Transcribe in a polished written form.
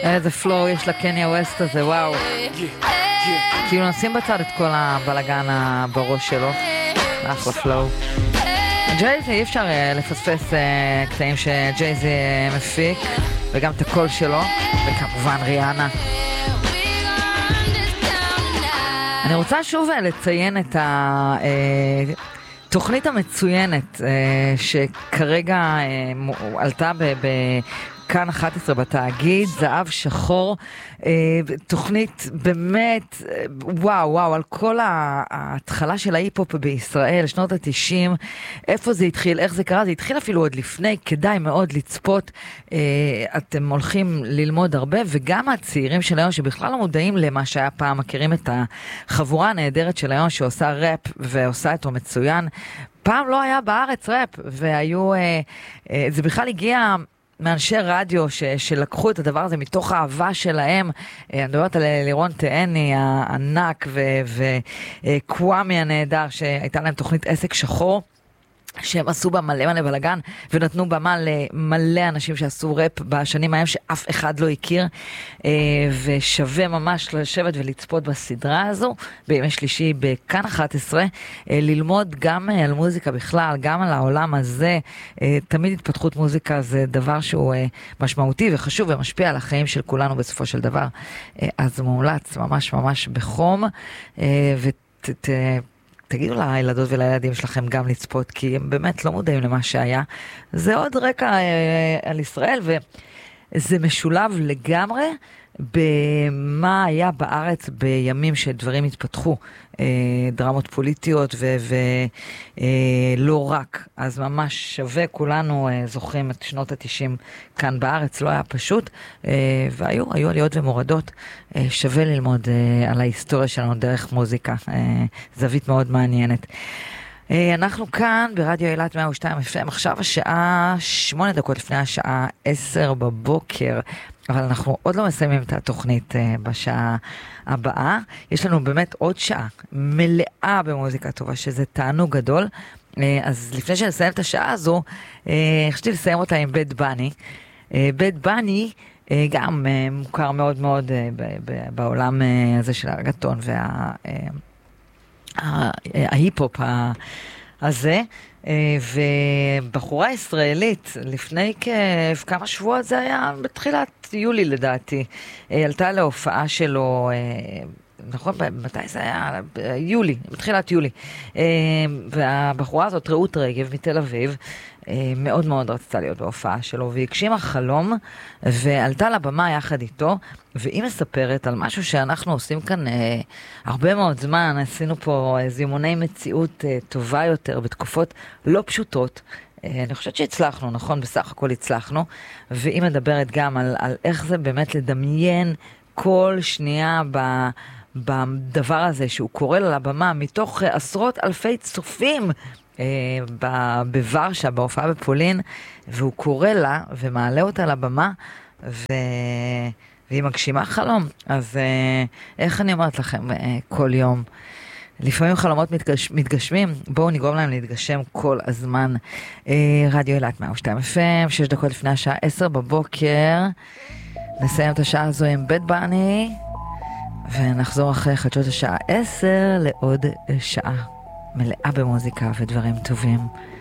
איזה פלואו יש לקניה ווסט הזה, וואו. כאילו נשים בצד את כל הבלגן בראש שלו. אחלה פלואו. ג'ייזי, אי אפשר לפספס קטעים שג'ייזי מפיק, וגם את הקול שלו, וכמובן ריאנה. אני רוצה שוב לציין את התוכנית המצוינת שכרגע עלתה כאן 11 בתאגיד, זהב שחור, תוכנית באמת, וואו, על כל ההתחלה של ההיפ-הופ בישראל, שנות ה-90, איפה זה התחיל, איך זה קרה, זה התחיל אפילו עוד לפני, כדאי מאוד לצפות, אתם הולכים ללמוד הרבה, וגם הצעירים של היום שבכלל לא מודעים למה שהיה פעם, מכירים את החבורה הנהדרת של היום שעושה ראפ ועושה אותו מצוין, פעם לא היה בארץ ראפ, והיו, זה בכלל הגיע מאנשי רדיו שלקחו את הדבר הזה מתוך האהבה שלהם. אני מדברת על לירון תהני הענק וקוואמי הנהדר שהייתה להם תוכנית עסק שחור שהם עשו בה מלא בלגן ונתנו במה למלא אנשים שעשו ראפ בשנים ההם שאף אחד לא הכיר, ושווה ממש לשבת ולצפות בסדרה הזו בימי שלישי בכאן 11, ללמוד גם על מוזיקה בכלל, גם על העולם הזה. תמיד התפתחות מוזיקה זה דבר שהוא משמעותי וחשוב ומשפיע על החיים של כולנו בסופו של דבר, אז מומלץ ממש בחום. תגידו לילדות ולילדים שלכם גם לצפות, כי הם באמת לא מודעים למה שהיה. זה עוד רקע על ישראל, וזה משולב לגמרי במה היה בארץ בימים שדברים התפתחו, דרמות פוליטיות ולא רק. אז ממש שווה, כולנו זוכרים את שנות ה-90 כאן בארץ, לא היה פשוט, והיו עליות ומורדות. שווה ללמוד על ההיסטוריה שלנו דרך מוזיקה, זווית מאוד מעניינת. אנחנו כאן ברדיו אילת 102 FM, עכשיו השעה 8 דקות לפני השעה 10 בבוקר, אבל אנחנו עוד לא מסיימים את התוכנית בשעה הבאה. יש לנו באמת עוד שעה מלאה במוזיקה טובה, שזה תענוג גדול. אז לפני שנסיים את השעה הזו, חשבתי לסיים אותה עם בד בני. בד בני גם מוכר מאוד מאוד בעולם הזה של הרגטון וההיפ-הופ הזה, ובחורה ישראלית לפני כמה שבועות, זה היה בתחילת יולי לדעתי, עלתה להופעה שלו, נכון, מתי זה היה? יולי, בתחילת יולי, והבחורה הזאת רעות רגב מתל אביב מאוד מאוד רצתה להיות בהופעה שלו, והגשימה חלום ועלתה לבמה יחד איתו, והיא מספרת על משהו שאנחנו עושים כאן הרבה מאוד זמן. עשינו פה זימוני מציאות טובה יותר בתקופות לא פשוטות. אני חושבת שהצלחנו, נכון? בסך הכל הצלחנו, והיא מדברת גם על איך זה באמת לדמיין כל שנייה בדבר הזה שהוא קורא לה לבמה מתוך עשרות אלפי צופים בוורשה, בהופעה בפולין, והוא קורא לה ומעלה אותה לבמה, והיא מגשימה חלום. אז איך אני אומרת לכם, כל יום לפעמים חלומות מתגשמים, בואו נגרום להם להתגשם כל הזמן. רדיו אילת 102 FM, 6 דקות לפני השעה 10 בבוקר, נסיים את השעה הזו עם בד בני, ונחזור אחרי חדשות השעה 10 לעוד שעה מלאה במוזיקה ודברים טובים.